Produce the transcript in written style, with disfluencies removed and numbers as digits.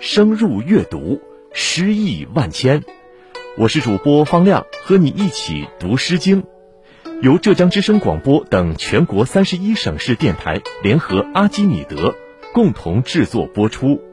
深入阅读，诗意万千。我是主播方亮，和你一起读《诗经》，由浙江之声广播等全国31省市电台联合阿基米德共同制作播出。